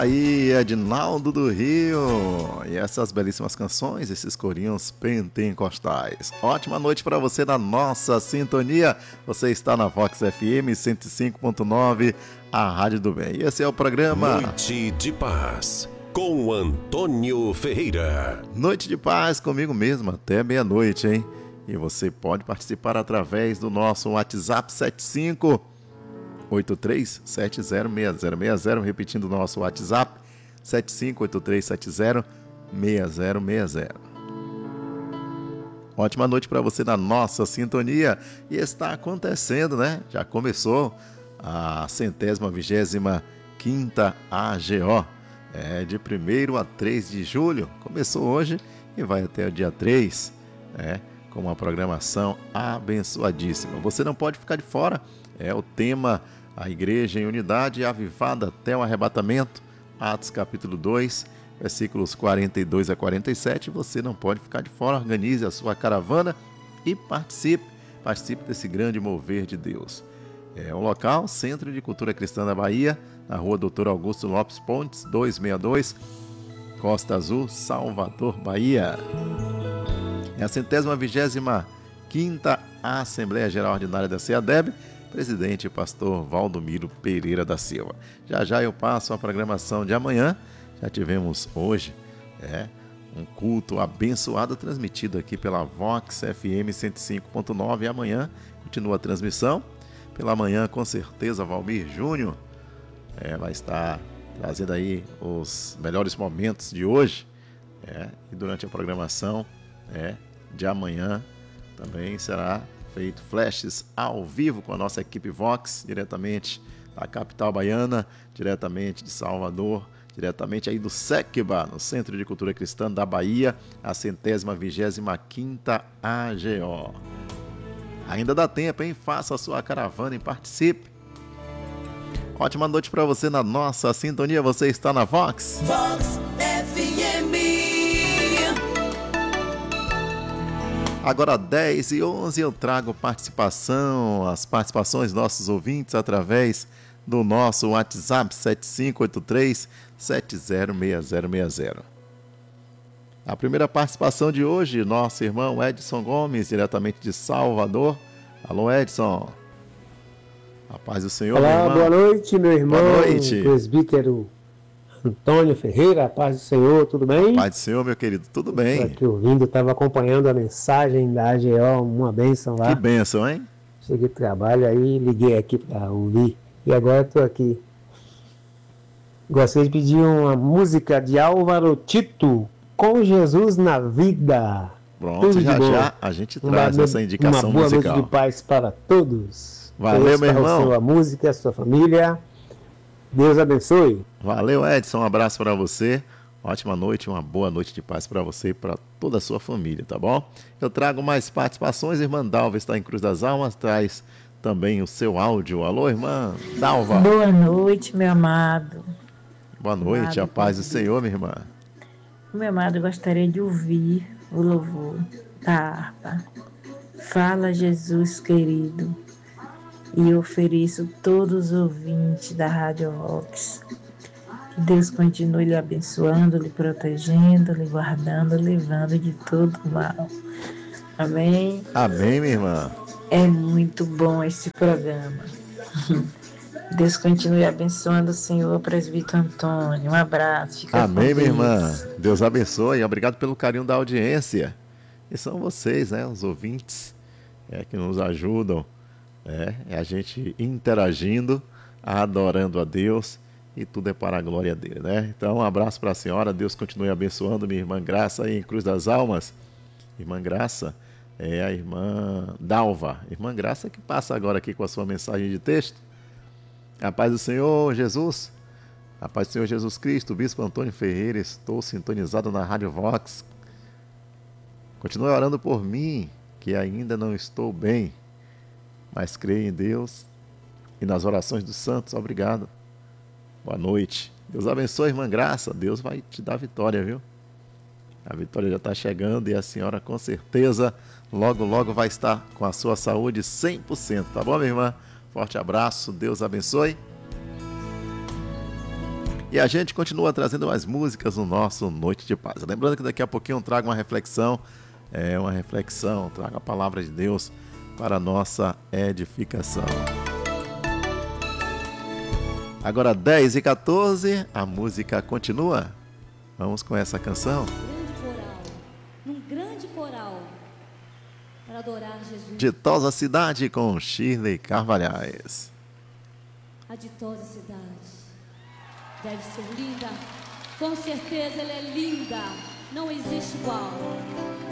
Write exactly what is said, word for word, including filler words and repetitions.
aí, Edinaldo do Rio. E essas belíssimas canções, esses corinhos pentecostais. Ótima noite para você na nossa sintonia. Você está na Vox F M cento e cinco ponto nove, a Rádio do Bem. E esse é o programa Noite de Paz, com Antônio Ferreira. Noite de Paz comigo mesmo até meia-noite, hein? E você pode participar através do nosso WhatsApp sete cinco oito três sete zero seis zero seis zero, repetindo o nosso WhatsApp sete cinco oito três sete zero seis zero seis zero. Ótima noite para você na nossa sintonia. E está acontecendo, né? Já começou a centésima vigésima quinta A G O. É de primeiro a três de julho. Começou hoje e vai até o dia três, né? Com uma programação abençoadíssima. Você não pode ficar de fora. É o tema: a igreja em unidade avivada até o arrebatamento. Atos capítulo dois, versículos quarenta e dois a quarenta e sete. Você não pode ficar de fora. Organize a sua caravana e participe. Participe desse grande mover de Deus. É o local: Centro de Cultura Cristã da Bahia, na rua doutor Augusto Lopes Pontes, duzentos e sessenta e dois, Costa Azul, Salvador, Bahia. É a centésima vigésima quinta Assembleia Geral Ordinária da C E A D E B, presidente pastor Valdomiro Pereira da Silva. Já já eu passo a programação de amanhã. Já tivemos hoje é, um culto abençoado transmitido aqui pela Vox F M cento e cinco ponto nove. E amanhã continua a transmissão. Pela manhã, com certeza, Valmir Júnior é, vai estar trazendo aí os melhores momentos de hoje. É, e durante a programação é, de amanhã também será feito flashes ao vivo com a nossa equipe Vox, diretamente da capital baiana, diretamente de Salvador, diretamente aí do SECBA, no Centro de Cultura Cristã da Bahia, a centésima vigésima quinta A G O. Ainda dá tempo, hein? Faça a sua caravana e participe. Ótima noite para você na nossa sintonia. Você está na Vox. Vox F M. Agora dez e onze eu trago participação, as participações dos nossos ouvintes através do nosso WhatsApp sete cinco oito três sete zero seis zero seis zero. A primeira participação de hoje, nosso irmão Edson Gomes, diretamente de Salvador. Alô, Edson. A paz do Senhor, Olá, meu irmão. boa noite, meu irmão. Boa noite. Presbítero Antônio Ferreira, a paz do Senhor, tudo bem? Paz do Senhor, meu querido, tudo bem? Estou aqui ouvindo, estava acompanhando a mensagem da A G O, uma bênção lá. Que bênção, hein? Cheguei do trabalho, aí liguei aqui para ouvir. E agora estou aqui. Gostaria de pedir uma música de Álvaro Tito, Com Jesus na Vida. Pronto, Tudo já de bom. já a gente traz Uma, essa indicação uma boa musical. noite de paz para todos. Valeu, Deus meu para irmão. a sua música, a sua família. Deus abençoe. Valeu, Edson, um abraço para você. Ótima noite, uma boa noite de paz para você e para toda a sua família, tá bom? Eu trago mais participações. Irmã Dalva está em Cruz das Almas, traz também o seu áudio. Alô, irmã Dalva. Boa noite, meu amado. Boa noite, a paz do Senhor, minha irmã. Meu amado, eu gostaria de ouvir o louvor da harpa. Fala, Jesus querido. E eu ofereço todos os ouvintes da Rádio Vox. Que Deus continue lhe abençoando, lhe protegendo, lhe guardando, livrando de todo mal. Amém? Amém, minha irmã. É muito bom esse programa. Deus continue abençoando o Senhor, presbítero Antônio. Um abraço. Fica Amém, com minha Deus. irmã. Deus abençoe. Obrigado pelo carinho da audiência. E são vocês, né, os ouvintes, é, que nos ajudam. É, é a gente interagindo, adorando a Deus, e tudo é para a glória dele, né? Então, um abraço para a senhora. Deus continue abençoando minha irmã Graça aí em Cruz das Almas. Irmã Graça é a irmã Dalva. Irmã Graça que passa agora aqui com a sua mensagem de texto. A paz do Senhor Jesus, a paz do Senhor Jesus Cristo, Bispo Antônio Ferreira, estou sintonizado na Rádio Vox. Continue orando por mim, que ainda não estou bem, mas creio em Deus e nas orações dos santos. Obrigado. Boa noite. Deus abençoe, irmã Graça. Deus vai te dar vitória, viu? A vitória já está chegando e a senhora com certeza logo, logo vai estar com a sua saúde cem por cento. Tá bom, minha irmã? Forte abraço, Deus abençoe. E a gente continua trazendo mais músicas no nosso Noite de Paz. Lembrando que daqui a pouquinho eu trago uma reflexão, é uma reflexão, trago a palavra de Deus para a nossa edificação. Agora dez e quatorze, a música continua. Vamos com essa canção. Grande coral, num grande coral, para adorar Jesus. Ditosa Cidade com Shirley Carvalhais. A ditosa cidade deve ser linda, com certeza ela é linda, não existe igual.